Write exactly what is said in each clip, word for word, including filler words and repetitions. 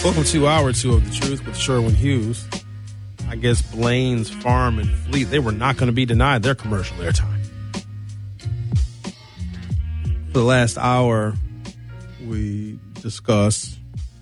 Welcome to hour two of The Truth with Sherwin Hughes. I guess Blaine's Farm and Fleet, they were not going to be denied their commercial airtime. For the last hour, we discussed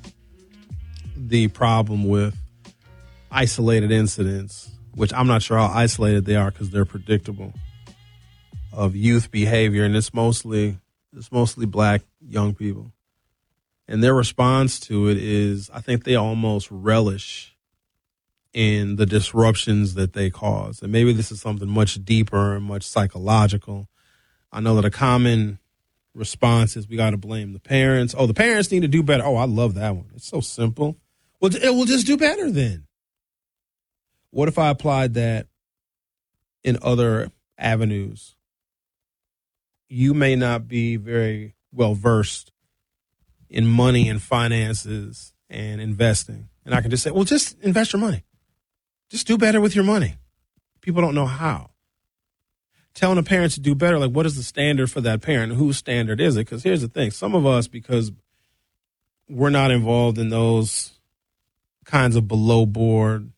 the problem with isolated incidents, which I'm not sure how isolated they are because they're predictable, of youth behavior, and it's mostly it's mostly black young people. And their response to it is, I think they almost relish in the disruptions that they cause. And maybe this is something much deeper and much psychological. I know that a common response is we got to blame the parents. Oh, the parents need to do better. Oh, I love that one. It's so simple. Well, it will just do better then. What if I applied that in other avenues? You may not be very well versed in money and finances and investing. And I can just say, well, just invest your money. Just do better with your money. People don't know how. Telling a parent to do better, like what is the standard for that parent? Whose standard is it? Because here's the thing. Some of us, because we're not involved in those kinds of below board,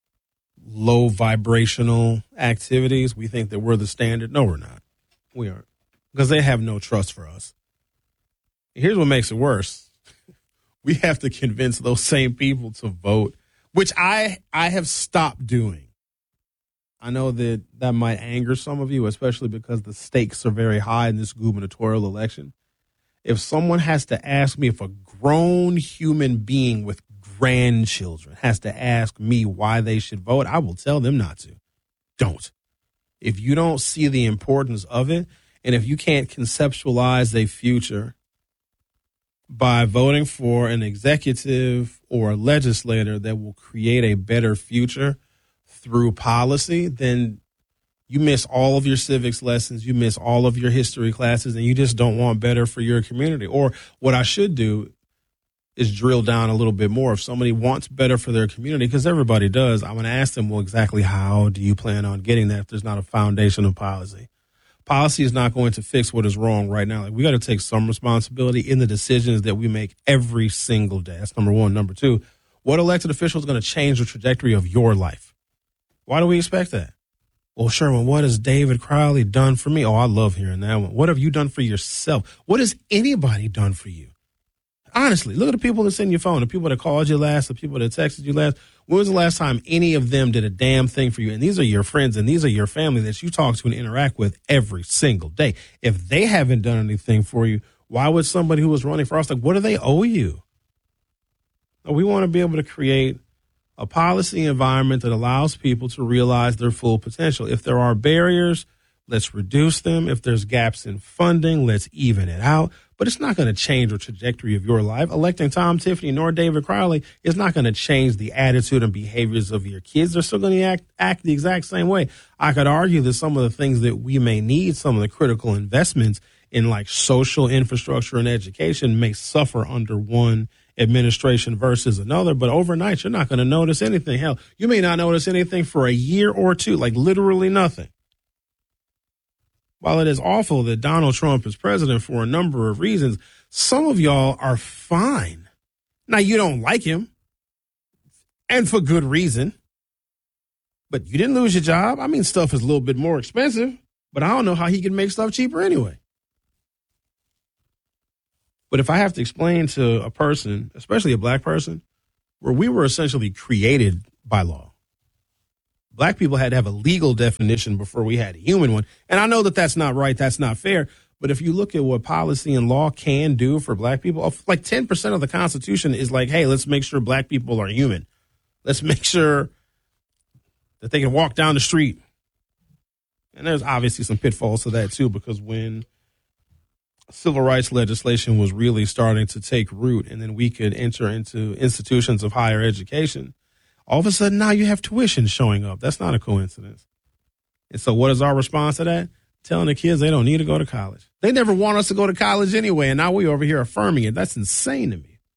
low vibrational activities, we think that we're the standard. No, we're not. We aren't. Because they have no trust for us. Here's what makes it worse. We have to convince those same people to vote, which I I have stopped doing. I know that that might anger some of you, especially because the stakes are very high in this gubernatorial election. If someone has to ask me, if a grown human being with grandchildren has to ask me why they should vote, I will tell them not to. Don't. If you don't see the importance of it, and if you can't conceptualize a future by voting for an executive or a legislator that will create a better future through policy, then you miss all of your civics lessons, you miss all of your history classes, and you just don't want better for your community. Or what I should do is drill down a little bit more. If somebody wants better for their community, because everybody does, I'm going to ask them, well, exactly how do you plan on getting that if there's not a foundation of policy? Policy is not going to fix what is wrong right now. Like, we got to take some responsibility in the decisions that we make every single day. That's number one. Number two, what elected official is going to change the trajectory of your life? Why do we expect that? Well, Sherman, what has David Crowley done for me? Oh, I love hearing that one. What have you done for yourself? What has anybody done for you? Honestly, look at the people that's in your phone, the people that called you last, the people that texted you last. When was the last time any of them did a damn thing for you? And these are your friends and these are your family that you talk to and interact with every single day. If they haven't done anything for you, why would somebody who was running for us, like, what do they owe you? We want to be able to create a policy environment that allows people to realize their full potential. If there are barriers, let's reduce them. If there's gaps in funding, let's even it out. But it's not going to change the trajectory of your life. Electing Tom Tiffany nor David Crowley is not going to change the attitude and behaviors of your kids. They're still going to act, act the exact same way. I could argue that some of the things that we may need, some of the critical investments in like social infrastructure and education may suffer under one administration versus another. But overnight, you're not going to notice anything. Hell, you may not notice anything for a year or two, like literally nothing. While it is awful that Donald Trump is president for a number of reasons, some of y'all are fine. Now, you don't like him, and for good reason, but you didn't lose your job. I mean, stuff is a little bit more expensive, but I don't know how he can make stuff cheaper anyway. But if I have to explain to a person, especially a black person, where we were essentially created by law, black people had to have a legal definition before we had a human one. And I know that that's not right. That's not fair. But if you look at what policy and law can do for black people, like ten percent of the Constitution is like, hey, let's make sure black people are human. Let's make sure that they can walk down the street. And there's obviously some pitfalls to that, too, because when civil rights legislation was really starting to take root and then we could enter into institutions of higher education, all of a sudden, now you have tuition showing up. That's not a coincidence. And so what is our response to that? Telling the kids they don't need to go to college. They never want us to go to college anyway, and now we over here affirming it. That's insane to me.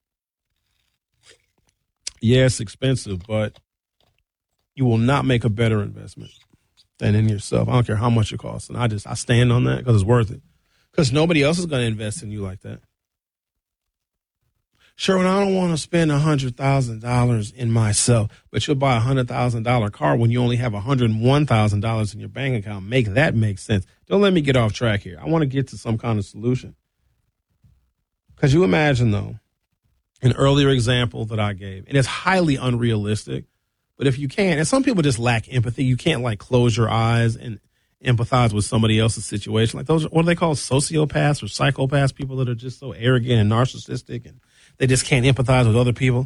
Yeah, it's expensive, but you will not make a better investment than in yourself. I don't care how much it costs. And I just, I stand on that because it's worth it. Because nobody else is going to invest in you like that. Sherwin, I don't want to spend one hundred thousand dollars in myself, but you'll buy a one hundred thousand dollars car when you only have one hundred one thousand dollars in your bank account. Make that make sense. Don't let me get off track here. I want to get to some kind of solution. Because you imagine, though, an earlier example that I gave, and it's highly unrealistic, but if you can, and some people just lack empathy, you can't like close your eyes and empathize with somebody else's situation. Like those, what do they call sociopaths or psychopaths, people that are just so arrogant and narcissistic and they just can't empathize with other people.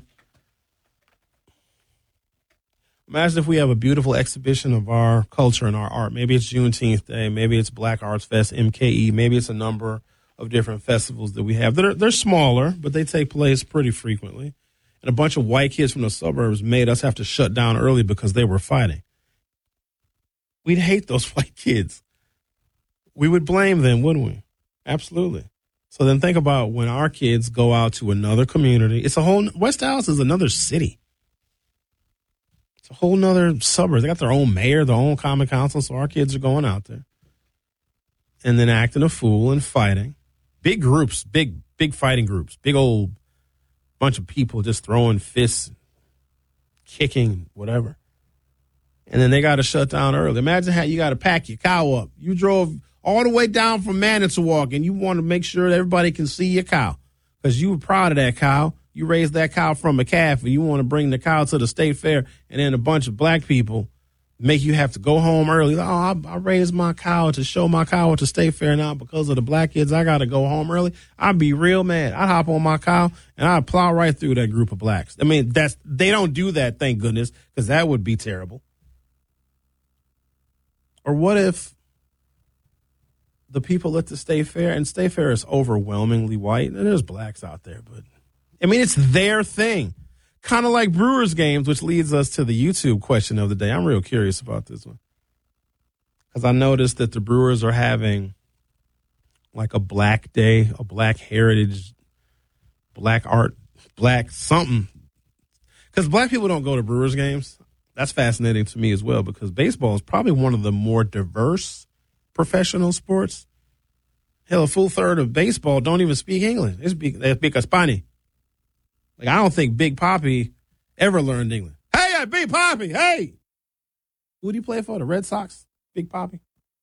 Imagine if we have a beautiful exhibition of our culture and our art. Maybe it's Juneteenth Day, maybe it's Black Arts Fest, M K E, maybe it's a number of different festivals that we have. They're, they're smaller, but they take place pretty frequently. And a bunch of white kids from the suburbs made us have to shut down early because they were fighting. We'd hate those white kids. We would blame them, wouldn't we? Absolutely. So then think about when our kids go out to another community. It's a whole, West Dallas is another city. It's a whole nother suburb. They got their own mayor, their own common council. So our kids are going out there and then acting a fool and fighting. Big groups, big, big fighting groups, big old bunch of people just throwing fists, kicking, whatever. And then they got to shut down early. Imagine how you got to pack your cow up. You drove all the way down from Manitowoc, and you want to make sure that everybody can see your cow because you were proud of that cow. You raised that cow from a calf, and you want to bring the cow to the state fair, and then a bunch of black people make you have to go home early. Oh, I, I raised my cow to show my cow at the state fair now because of the black kids. I got to go home early. I'd be real mad. I'd hop on my cow, and I'd plow right through that group of blacks. I mean, that's they don't do that, thank goodness, because that would be terrible. Or what if the people at the state fair, and state fair is overwhelmingly white, and there's blacks out there, but I mean, it's their thing. Kind of like Brewers games, which leads us to the YouTube question of the day. I'm real curious about this one. Because I noticed that the Brewers are having like a black day, a black heritage, black art, black something. Because black people don't go to Brewers games. That's fascinating to me as well, because baseball is probably one of the more diverse professional sports. Hell, a full third of baseball don't even speak English. They speak, they speak Spanish. Like, I don't think Big Papi ever learned English. Hey, Big Papi, hey! Who do you play for? The Red Sox? Big Papi?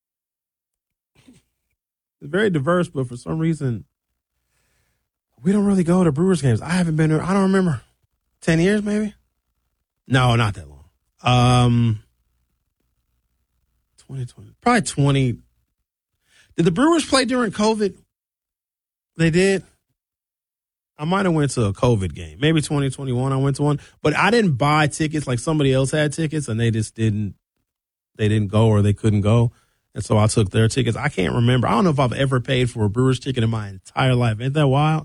It's very diverse, but for some reason, we don't really go to Brewers games. I haven't been there, I don't remember, ten years maybe? No, not that long. Um, twenty twenty, probably twenty. Did the Brewers play during COVID? They did. I might have went to a COVID game. Maybe twenty twenty-one I went to one. But I didn't buy tickets like somebody else had tickets, and they just didn't, they didn't go or they couldn't go. And so I took their tickets. I can't remember. I don't know if I've ever paid for a Brewers ticket in my entire life. Ain't that wild?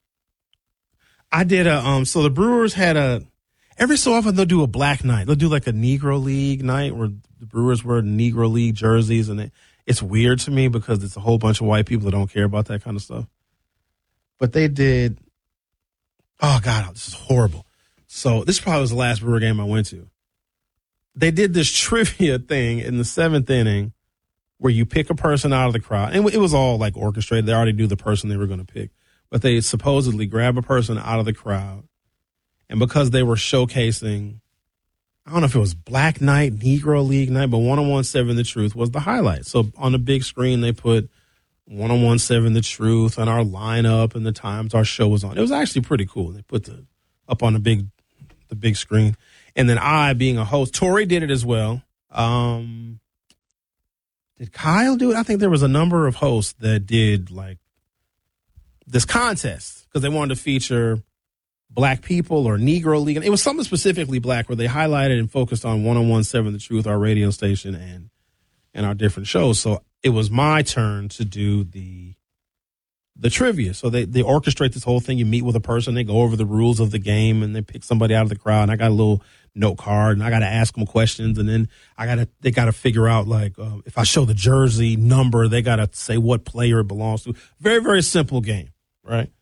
I did a, um, so the Brewers had a, every so often they'll do a black night. They'll do like a Negro League night where the Brewers wear Negro League jerseys. And it, it's weird to me because it's a whole bunch of white people that don't care about that kind of stuff. But they did, oh God, this is horrible. So this probably was the last Brewer game I went to. They did this trivia thing in the seventh inning where you pick a person out of the crowd. And it was all like orchestrated. They already knew the person they were going to pick. But they supposedly grab a person out of the crowd. And because they were showcasing, I don't know if it was Black Night, Negro League Night, but one oh one seven The Truth was the highlight. So on the big screen, they put one oh one seven The Truth and our lineup and the times our show was on. It was actually pretty cool. They put the up on the big the big screen. And then I, being a host, Tori did it as well. Um, did Kyle do it? I think there was a number of hosts that did like this contest because they wanted to feature black people or Negro League. It was something specifically black where they highlighted and focused on one oh one seven The Truth, our radio station, and and our different shows. So it was my turn to do the the trivia. So they, they orchestrate this whole thing. You meet with a person, they go over the rules of the game, and they pick somebody out of the crowd. And I got a little note card, and I got to ask them questions. And then I got to they got to figure out, like, uh, if I show the jersey number, they got to say what player it belongs to. Very, very simple game, right?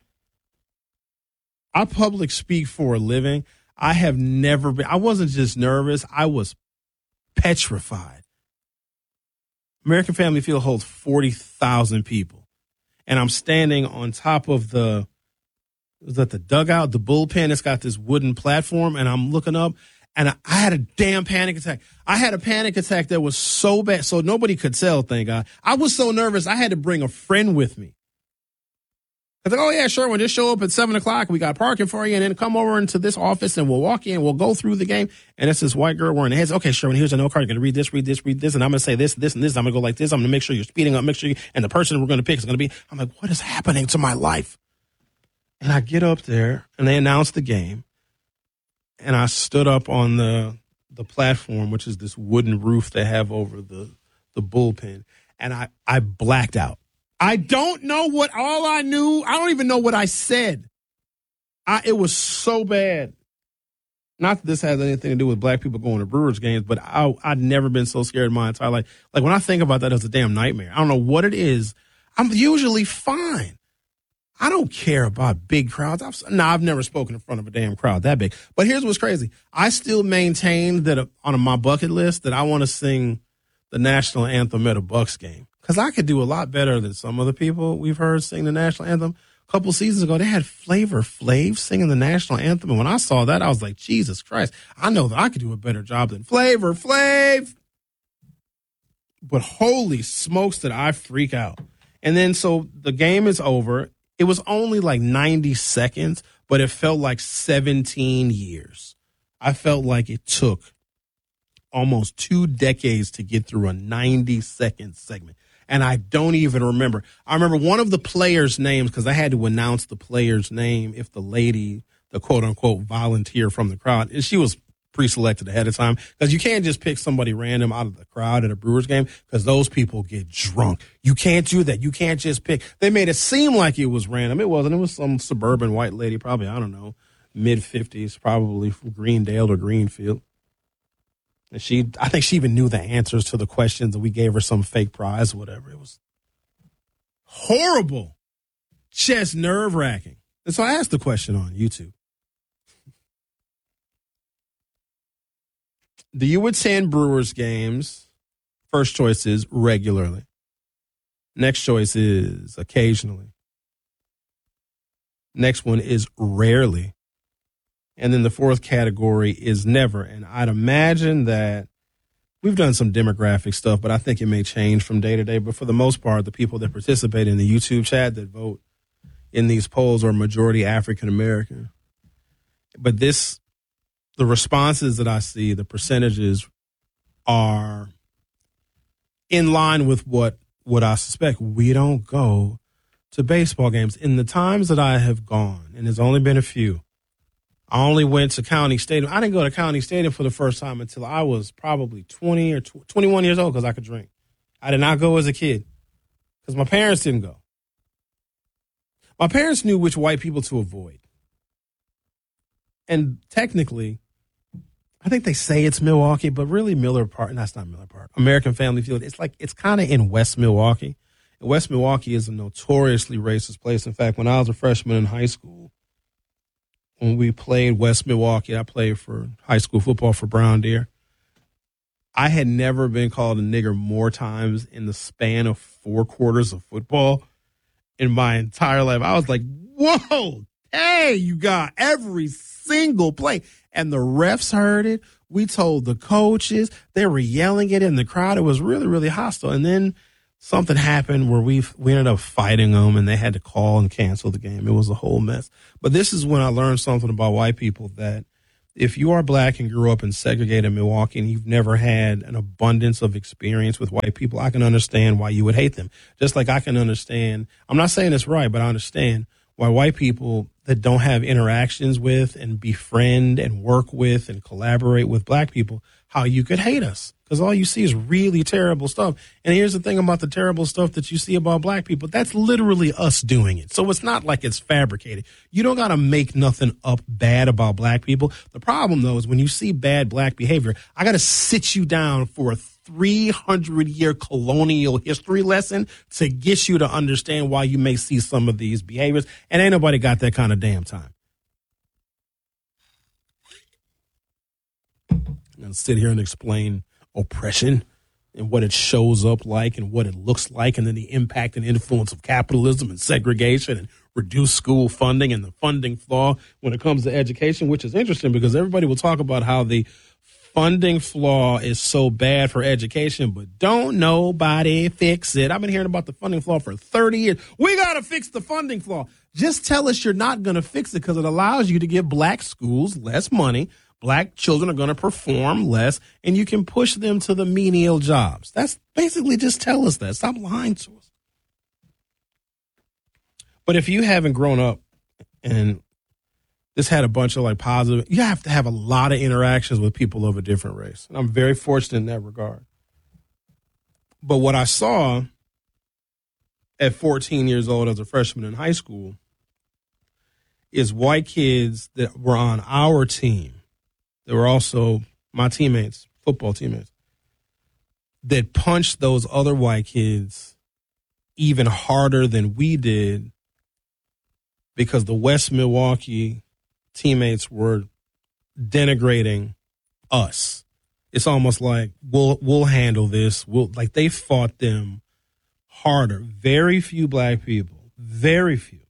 I public speak for a living. I have never been, I wasn't just nervous, I was petrified. American Family Field holds forty thousand people. And I'm standing on top of the It was at the dugout, the bullpen. It's got this wooden platform, and I'm looking up, and I, I had a damn panic attack. I had a panic attack that was so bad, so nobody could tell, thank God. I was so nervous, I had to bring a friend with me. I was like, oh, yeah, sure, we'll just show up at seven o'clock. We got parking for you, and then come over into this office, and we'll walk in. We'll go through the game. And it's this white girl wearing the heads. Okay, sure, and here's a note card. You're going to read this, read this, read this, and I'm going to say this, this, and this. I'm going to go like this. I'm going to make sure you're speeding up, make sure you, and the person we're going to pick is going to be, I'm like, what is happening to my life? And I get up there, and they announce the game, and I stood up on the the platform, which is this wooden roof they have over the, the bullpen, and I, I blacked out. I don't know what all I knew. I don't even know what I said. I, it was so bad. Not that this has anything to do with black people going to Brewers games, but I, I'd never been so scared in my entire life. Like when I think about that, it's a damn nightmare. I don't know what it is. I'm usually fine. I don't care about big crowds. I've, no, I've never spoken in front of a damn crowd that big. But here's what's crazy. I still maintain that uh, on my bucket list that I want to sing the national anthem at a Bucks game. Because I could do a lot better than some of the people we've heard sing the national anthem. A couple seasons ago, they had Flavor Flav singing the national anthem. And when I saw that, I was like, Jesus Christ, I know that I could do a better job than Flavor Flav. But holy smokes, did I freak out. And then so the game is over. It was only like ninety seconds, but it felt like seventeen years. I felt like it took almost two decades to get through a ninety second segment. And I don't even remember. I remember one of the players' names because I had to announce the player's name if the lady, the quote unquote volunteer from the crowd, and she was pre-selected ahead of time because you can't just pick somebody random out of the crowd at a Brewers game because those people get drunk. You can't do that. You can't just pick. They made it seem like it was random. It wasn't. It was some suburban white lady, probably, I don't know, mid fifties, probably from Greendale or Greenfield. And she, I think she even knew the answers to the questions, and we gave her some fake prize or whatever. It was horrible, just nerve-wracking. And so I asked the question on YouTube. Do you attend Brewers games? First choice is regularly. Next choice is occasionally. Next one is rarely. And then the fourth category is never. And I'd imagine that we've done some demographic stuff, but I think it may change from day to day. But for the most part, the people that participate in the YouTube chat that vote in these polls are majority African American. But this, the responses that I see, the percentages are in line with what, what I suspect. We don't go to baseball games. In the times that I have gone, and there's only been a few, I only went to County Stadium. I didn't go to County Stadium for the first time until I was probably twenty or twenty-one years old because I could drink. I did not go as a kid because my parents didn't go. My parents knew which white people to avoid. And technically, I think they say it's Milwaukee, but really Miller Park. No, that's not Miller Park. American Family Field. It's like, it's kind of in West Milwaukee. And West Milwaukee is a notoriously racist place. In fact, when I was a freshman in high school, when we played West Milwaukee, I played for high school football for Brown Deer. I had never been called a nigger more times in the span of four quarters of football in my entire life. I was like, whoa, hey, you got every single play. And the refs heard it. We told the coaches. They were yelling it in the crowd. It was really, really hostile. And then something happened where we we ended up fighting them, and they had to call and cancel the game. It was a whole mess. But this is when I learned something about white people, that if you are black and grew up in segregated Milwaukee and you've never had an abundance of experience with white people, I can understand why you would hate them. Just like I can understand, I'm not saying it's right, but I understand why white people that don't have interactions with and befriend and work with and collaborate with black people, how you could hate us. Because all you see is really terrible stuff. And here's the thing about the terrible stuff that you see about black people. That's literally us doing it. So it's not like it's fabricated. You don't got to make nothing up bad about black people. The problem, though, is when you see bad black behavior, I got to sit you down for a three hundred year colonial history lesson to get you to understand why you may see some of these behaviors. And ain't nobody got that kind of damn time. I'm going to sit here and explain oppression and what it shows up like and what it looks like, and then the impact and influence of capitalism and segregation and reduce school funding and the funding flaw when it comes to education, which is interesting because everybody will talk about how the funding flaw is so bad for education, but don't nobody fix it. I've been hearing about the funding flaw for thirty years. We got to fix the funding flaw. Just tell us you're not going to fix it because it allows you to give black schools less money. Black children are going to perform less, and you can push them to the menial jobs. That's basically just tell us that. Stop lying to us. But if you haven't grown up and this had a bunch of like positive, you have to have a lot of interactions with people of a different race. And I'm very fortunate in that regard. But what I saw at fourteen years old as a freshman in high school is white kids that were on our team. They were also my teammates, football teammates, that punched those other white kids even harder than we did because the West Milwaukee teammates were denigrating us. It's almost like we'll we'll handle this. We'll like they fought them harder. Very few black people, very few,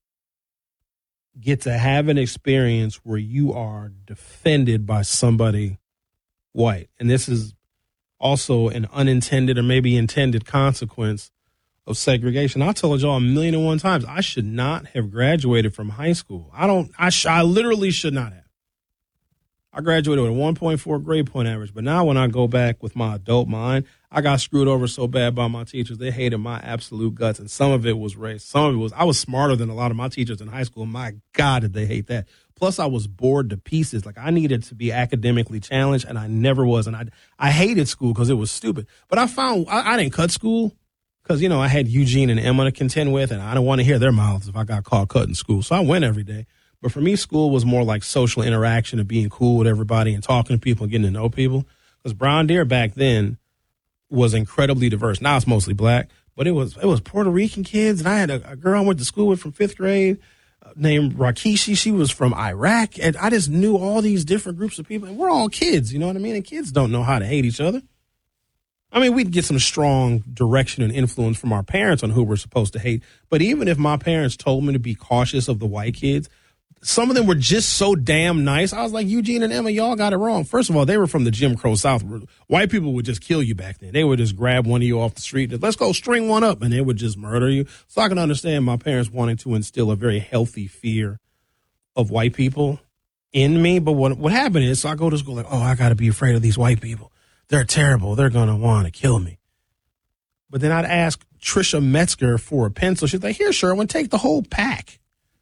get to have an experience where you are defended by somebody white. And this is also an unintended or maybe intended consequence of segregation. I told y'all a million and one times, I should not have graduated from high school. I don't, I, sh- I literally should not have. I graduated with a one point four grade point average, but now when I go back with my adult mind, I got screwed over so bad by my teachers. They hated my absolute guts, and some of it was race. Some of it was, I was smarter than a lot of my teachers in high school. My God, did they hate that. Plus, I was bored to pieces. Like, I needed to be academically challenged, and I never was. And I, I hated school because it was stupid. But I found, I, I didn't cut school because, you know, I had Eugene and Emma to contend with, and I didn't want to hear their mouths if I got caught cutting school. So I went every day. But for me, school was more like social interaction and being cool with everybody and talking to people and getting to know people. Because Brown Deer back then was incredibly diverse. Now it's mostly black, but it was it was Puerto Rican kids. And I had a, a girl I went to school with from fifth grade uh, named Rakishi. She was from Iraq. And I just knew all these different groups of people. And we're all kids, you know what I mean? And kids don't know how to hate each other. I mean, we'd get some strong direction and influence from our parents on who we're supposed to hate. But even if my parents told me to be cautious of the white kids, some of them were just so damn nice. I was like, Eugene and Emma, y'all got it wrong. First of all, they were from the Jim Crow South. White people would just kill you back then. They would just grab one of you off the street. And, let's go string one up, and they would just murder you. So I can understand my parents wanting to instill a very healthy fear of white people in me. But what what happened is, so I go to school like, oh, I got to be afraid of these white people. They're terrible. They're going to want to kill me. But then I'd ask Trisha Metzger for a pencil. She's like, here, Sherwin, take the whole pack.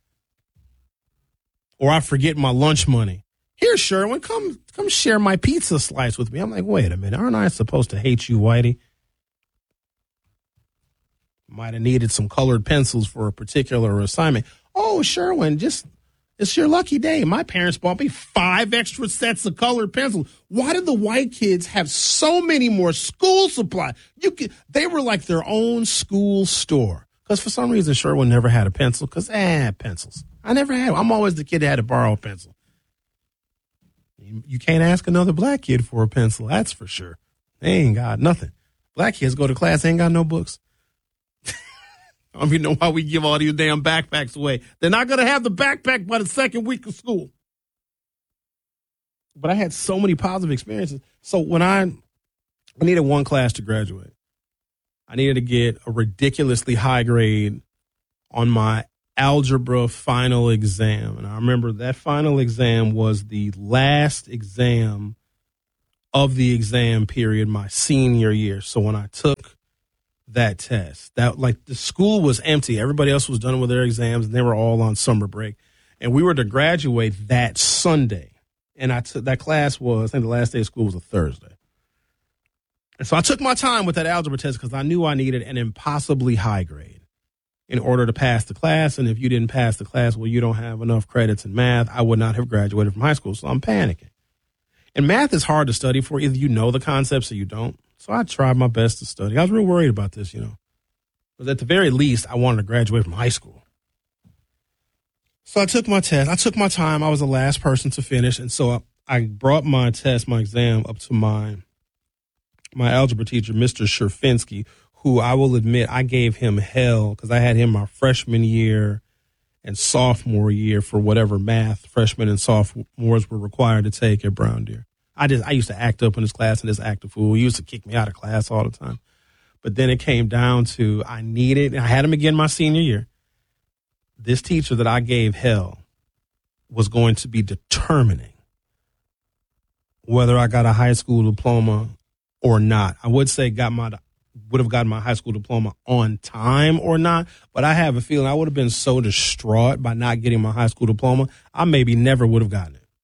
Or I forget my lunch money. Here, Sherwin, come come share my pizza slice with me. I'm like, wait a minute. Aren't I supposed to hate you, Whitey? Might have needed some colored pencils for a particular assignment. Oh, Sherwin, just it's your lucky day. My parents bought me five extra sets of colored pencils. Why did the white kids have so many more school supplies? You could, they were like their own school store. Because for some reason, Sherwin never had a pencil. Because, eh, pencils. I never had. I'm always the kid that had to borrow a pencil. You, you can't ask another black kid for a pencil. That's for sure. They ain't got nothing. Black kids go to class, they ain't got no books. I don't even know why we give all these damn backpacks away. They're not going to have the backpack by the second week of school. But I had so many positive experiences. So when I, I needed one class to graduate, I needed to get a ridiculously high grade on my algebra final exam. And I remember that final exam was the last exam of the exam period my senior year. So when I took that test, that like the school was empty. Everybody else was done with their exams and they were all on summer break. And we were to graduate that Sunday. And I took that class was, I think the last day of school was a Thursday. And so I took my time with that algebra test because I knew I needed an impossibly high grade in order to pass the class. And if you didn't pass the class, well, you don't have enough credits in math. I would not have graduated from high school. So I'm panicking. And math is hard to study for. Either you know the concepts or you don't. So I tried my best to study. I was real worried about this, you know. But at the very least, I wanted to graduate from high school. So I took my test. I took my time. I was the last person to finish. And so I, I brought my test, my exam up to my, my algebra teacher, Mister Sherfinsky, who I will admit I gave him hell because I had him my freshman year and sophomore year for whatever math freshmen and sophomores were required to take at Brown Deer. I just I used to act up in his class and just act a fool. He used to kick me out of class all the time. But then it came down to I needed, and I had him again my senior year. This teacher that I gave hell was going to be determining whether I got a high school diploma or not. I would say got my would have gotten my high school diploma on time or not, but I have a feeling I would have been so distraught by not getting my high school diploma, I maybe never would have gotten it.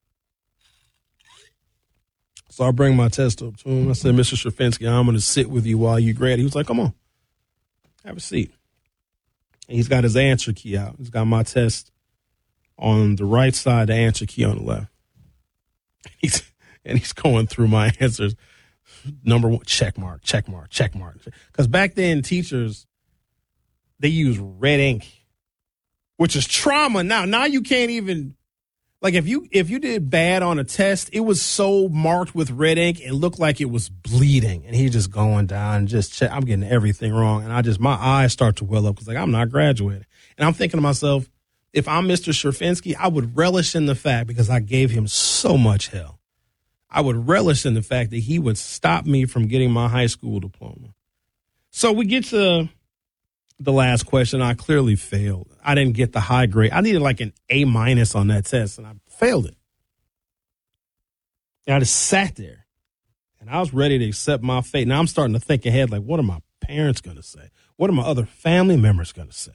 So I bring my test up to him. I said, Mister Sherfinsky, I'm going to sit with you while you grad. He was like, come on, have a seat. And he's got his answer key out. He's got my test on the right side, the answer key on the left. He's, and he's going through my answers. Number one, check mark, check mark, check mark. Because back then, teachers, they use red ink, which is trauma. Now, now you can't even, like if you if you did bad on a test, it was so marked with red ink, it looked like it was bleeding. And he's just going down, just check. I'm getting everything wrong. And I just, my eyes start to well up because like, I'm not graduating. And I'm thinking to myself, if I'm Mister Sherfinsky, I would relish in the fact, because I gave him so much hell, I would relish in the fact that he would stop me from getting my high school diploma. So we get to the last question. I clearly failed. I didn't get the high grade. I needed like an A minus on that test, and I failed it. And I just sat there, and I was ready to accept my fate. Now I'm starting to think ahead, like, what are my parents going to say? What are my other family members going to say?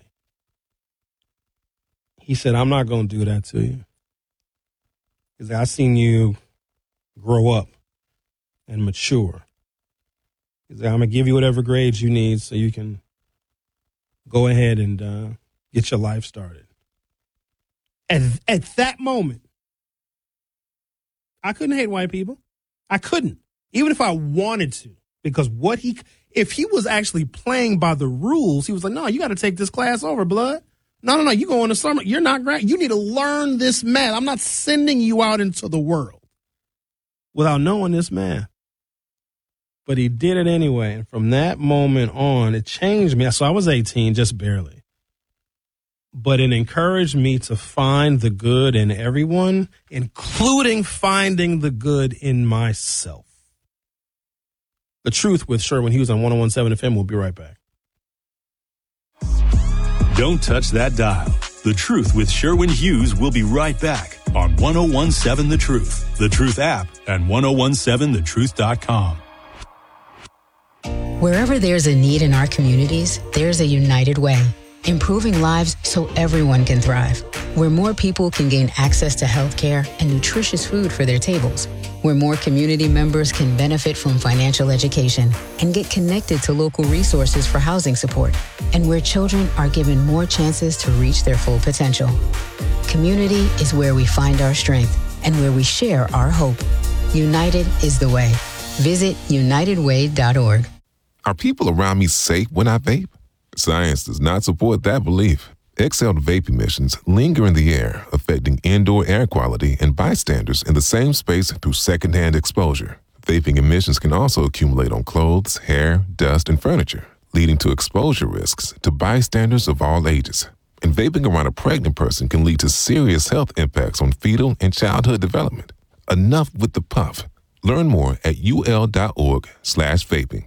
He said, I'm not going to do that to you. Because I seen you grow up and mature. He said, I'm going to give you whatever grades you need so you can go ahead and uh, get your life started. And at that moment, I couldn't hate white people. I couldn't, even if I wanted to, because what he, if he was actually playing by the rules, he was like, no, you got to take this class over, blood. No, no, no, you go in the summer. You're not grad. You need to learn this math. I'm not sending you out into the world without knowing this math. But he did it anyway. And from that moment on, it changed me. So I was eighteen, just barely. But it encouraged me to find the good in everyone, including finding the good in myself. The Truth with Sherwin Hughes on one oh one point seven F M. We'll be right back. Don't touch that dial. The Truth with Sherwin Hughes will be right back on one oh one point seven The Truth, The Truth app, and ten seventeen the truth dot com. Wherever there's a need in our communities, there's a United Way, improving lives so everyone can thrive. Where more people can gain access to health care and nutritious food for their tables. Where more community members can benefit from financial education and get connected to local resources for housing support. And where children are given more chances to reach their full potential. Community is where we find our strength and where we share our hope. United is the way. Visit united way dot org. Are people around me safe when I vape? Science does not support that belief. Exhaled vape emissions linger in the air, affecting indoor air quality and bystanders in the same space through secondhand exposure. Vaping emissions can also accumulate on clothes, hair, dust, and furniture, leading to exposure risks to bystanders of all ages. And vaping around a pregnant person can lead to serious health impacts on fetal and childhood development. Enough with the puff. Learn more at ul.org slash vaping.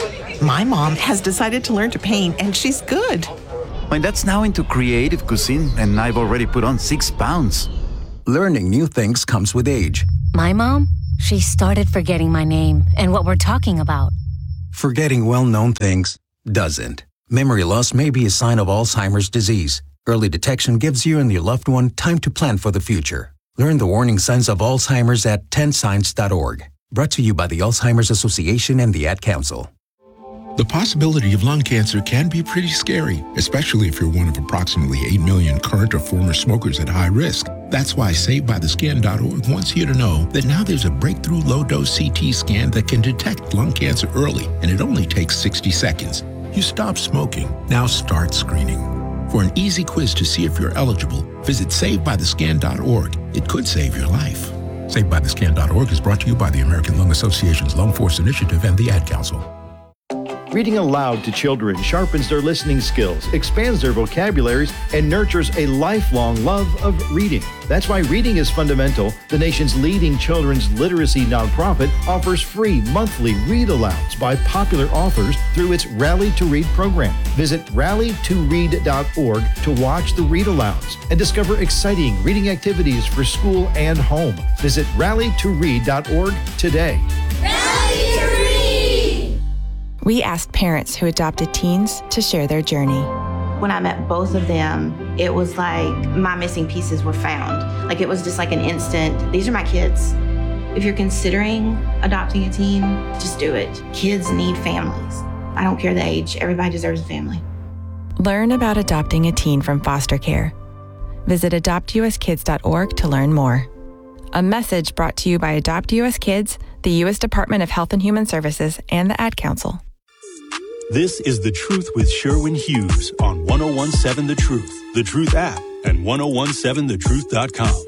My mom has decided to learn to paint, and she's good. My dad's now into creative cuisine, and I've already put on six pounds. Learning new things comes with age. My mom, she started forgetting my name and what we're talking about. Forgetting well-known things doesn't. Memory loss may be a sign of Alzheimer's disease. Early detection gives you and your loved one time to plan for the future. Learn the warning signs of Alzheimer's at ten signs dot org. Brought to you by the Alzheimer's Association and the Ad Council. The possibility of lung cancer can be pretty scary, especially if you're one of approximately eight million current or former smokers at high risk. That's why Saved By The Skin dot org wants you to know that now there's a breakthrough low-dose C T scan that can detect lung cancer early, and it only takes sixty seconds. You stop smoking, now start screening. For an easy quiz to see if you're eligible, visit Saved By The Skin dot org. It could save your life. Saved By The Skin dot org is brought to you by the American Lung Association's Lung Force Initiative and the Ad Council. Reading aloud to children sharpens their listening skills, expands their vocabularies, and nurtures a lifelong love of reading. That's why Reading is Fundamental, the nation's leading children's literacy nonprofit, offers free monthly read-alouds by popular authors through its Rally to Read program. Visit rally to read dot org to watch the read-alouds and discover exciting reading activities for school and home. Visit rally to read dot org today. Rally to Read! We asked parents who adopted teens to share their journey. When I met both of them, it was like my missing pieces were found. Like it was just like an instant, these are my kids. If you're considering adopting a teen, just do it. Kids need families. I don't care the age, everybody deserves a family. Learn about adopting a teen from foster care. Visit adopt u s kids dot org to learn more. A message brought to you by Adopt U S Kids, the U S Department of Health and Human Services, and the Ad Council. This is The Truth with Sherwin Hughes on ten seventeen The Truth, The Truth app, and ten seventeen the truth dot com.